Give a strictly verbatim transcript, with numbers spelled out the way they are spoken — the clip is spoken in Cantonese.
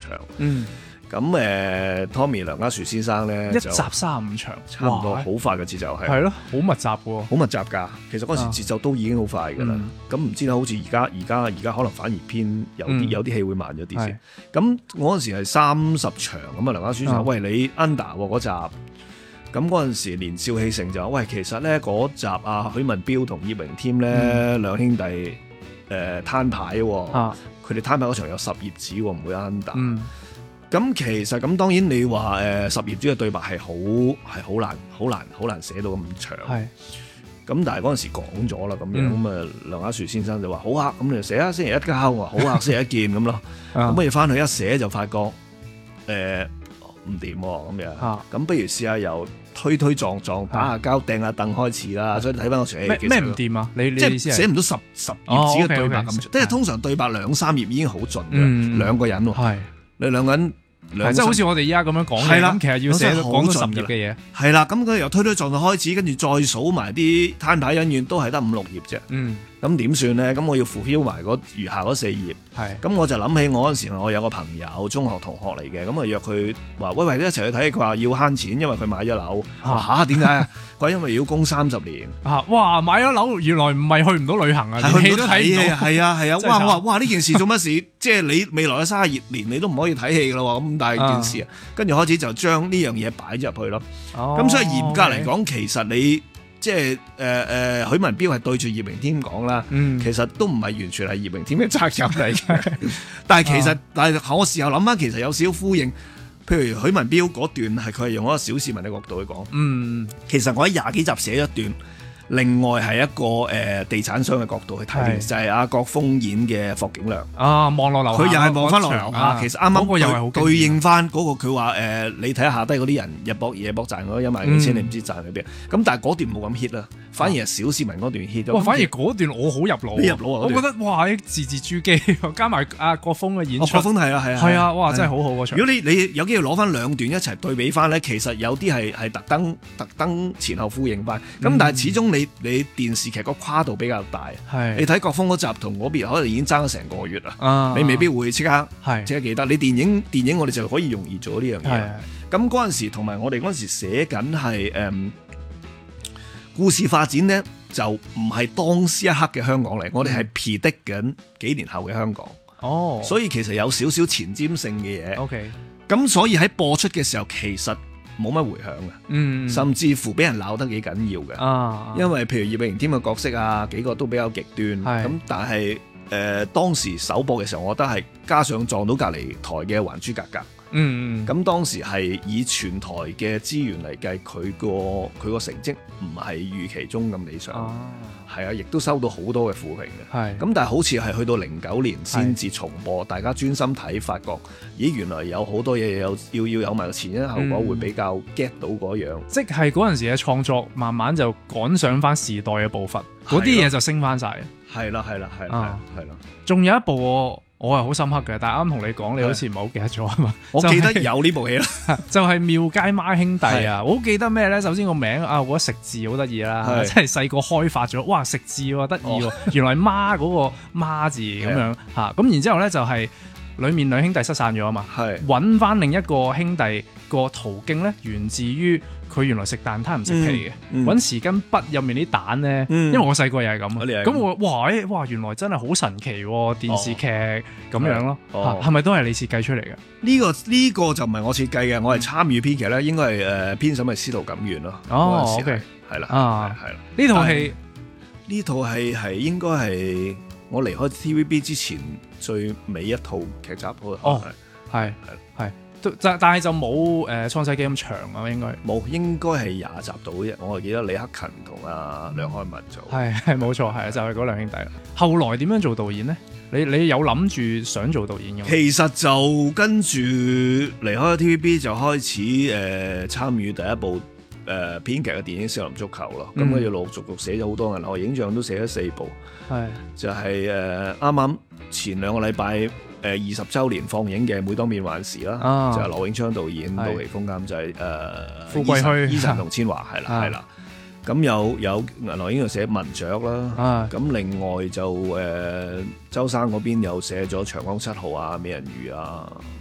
場。 嗯。 咁誒 Tommy 梁家樹先生咧， 一集三十五場， 差唔多好快嘅節奏係。 係咯，好密集喎。 好密集㗎，其實嗰時節奏都已經好快㗎啦。咁唔、嗯、知啦，好似而家而家而家可能反而偏有啲、嗯、有啲戲會慢咗啲先。咁我嗰陣時係三十場咁啊，梁家樹先生，喂你 under 嗰集，咁嗰陣時年少氣盛就話，喂其實咧嗰集啊許文彪同葉榮添咧、嗯、兩兄弟誒、呃、攤牌喎，佢哋攤牌嗰場有十頁紙喎，唔會 under。嗯咁其實咁當然你話誒、呃、十頁紙嘅對白係好係好難好難好難寫到咁長，係咁但係嗰陣時講咗啦咁樣，咁啊梁家樹先生就話好啊，咁你就寫啊星期一交，我話好啊星期一見咁咯，咁不如翻去一寫就發覺誒唔掂喎咁樣，咁、啊、不如試下由推推撞撞打下交掟下凳開始啦，所以睇翻個場咩咩唔掂啊？你即係寫唔到十十頁紙嘅對白咁長，即係通常對白兩三頁已經好盡嘅，兩個人喎。你兩個人， 即係好似我哋依家咁樣講嘅，咁其實要寫講到十頁嘅嘢。係啦，咁佢由推推撞撞開始，跟住再數埋啲攤牌恩怨，都係得五六頁啫。嗯，咁點算咧？咁我要 fulfill 埋嗰餘下嗰四頁。係，咁我就諗起我嗰陣時，我有個朋友，中學同學嚟嘅，咁啊約佢話：喂喂，一齊去睇。佢話要慳錢，因為佢買咗樓。嚇點解啊？佢話因為要供三十年。啊！ 哇！買咗樓，原來唔係去唔到旅行啊，連戲都睇唔到。 係啊係啊！哇！我話哇呢件事做乜事？即係你未來嘅三十年，你都唔可以睇戲㗎咯喎！咁大件事啊，跟住開始就將呢樣嘢擺咗入去咯。咁所以嚴格嚟講，其實你即係誒誒許文彪係對住葉榮添講啦，其實都唔係完全係葉榮添嘅責任嚟嘅。但係其實，但係我事後諗翻，其實有少少呼應。譬如許文彪嗰段係佢係用一個小市民嘅角度去講，嗯，其實我喺廿幾集寫一段。另外係一個誒、呃、地產商嘅角度去睇，就係阿郭峰演嘅霍景良啊，望落樓下， 佢又係望翻落樓下。其實啱啱嗰個又係好對應翻嗰個佢話誒，你睇下下低嗰啲人日搏夜搏賺嗰一萬幾千，你唔知賺喺邊。咁但係嗰段冇咁 hit 啦，反而係小市民嗰段 hit。 哇！反而嗰段我好入腦， 你入腦啊！ 我覺得哇，字字珠璣，加埋阿郭峰嘅演出， 郭峰係啊係啊係啊！哇，真係好好嗰場。 如果你你有機會攞翻兩段一齊對比翻咧，其實有啲係係特登特登前後呼應翻。咁但係始終你你電視劇個跨度比較大，你睇郭峰嗰集同嗰邊可能已經爭咗成個月啦，啊、你未必會即刻即刻記得。你電影電影我哋就可以容易做呢樣嘢。咁嗰陣時同埋我哋嗰陣時寫緊係誒故事發展咧，就唔係當時一刻嘅香港嚟，嗯、我哋係 predict 緊幾年後嘅香港。哦，所以其實有少少前瞻性嘅嘢。OK，咁所以喺播出嘅時候，其實冇乜回響嘅，嗯，甚至乎俾人鬧得幾緊要嘅，啊，因為譬如葉榮添嘅角色啊，幾個都比較極端，咁但係誒、呃、當時首播嘅時候，我覺得係加上撞到隔離台嘅《還珠格格》，嗯，咁當時係以全台嘅資源嚟計，佢個佢個成績唔係預期中咁理想，係啊，亦都收到好多嘅負評嘅，係，咁但係好似係去到零九年先至重播，大家專心睇，發覺咦原來有好多嘢有要要有埋個前因後果，會比較 get 到嗰樣，嗯、即係嗰陣時嘅創作慢慢就趕上翻時代嘅步伐，嗰啲嘢就升翻晒，係啦係啦係啦係啦，仲有一部我我係好深刻嘅，但係啱同你講，你好似唔係好記得咗啊嘛？我記得有呢部戲啦，就係《廟街孖兄弟》啊！我好記得咩咧？首先個名啊，我覺得食字好得意啦，即係細個開發咗，哇食字喎得意喎，原來孖嗰個孖字咁樣嚇，咁然之後咧就係裡面兩兄弟失散咗啊嘛，揾翻另一個兄弟個途徑咧，源自於佢原來食蛋撻唔食皮嘅，揾匙羹筆入面啲蛋咧，因為我細個又係咁，咁我哇誒哇原來真係好神奇喎電視劇咁樣咯，係咪都係你設計出嚟嘅？呢個呢個就唔係我設計嘅，我係參與編劇咧，應該係誒編審係司徒錦源咯。哦，OK，係啦，啊係啦，呢套戲呢套戲係應該係我離開 T V B 之前最尾一套劇集咯。哦，係係係。但係就冇誒創世紀咁長啊，應該冇，應該係廿集到啫。我係記得李克勤同阿梁漢文做，係係冇錯，係就係、是、嗰兩兄弟。後來點樣做導演呢？你你有諗住想做導演嘅？其實就跟住離開 T V B 就開始誒、呃、參與第一部誒、呃、編劇嘅電影《少林足球》咯。咁佢就陸陸續續寫咗好多，銀河影像都寫咗四部，係就係誒啱啱前兩個禮拜。誒二十週年放映嘅《每當變幻時》啦，啊、就係羅永昌導演、杜琪峯監製，誒傅桂虛、伊晨同千華係啦係啦。咁有有銀河影像寫文雀啦，咁、啊、另外就誒、呃、周生嗰邊又寫咗《長江七號》啊、《美人魚》啊，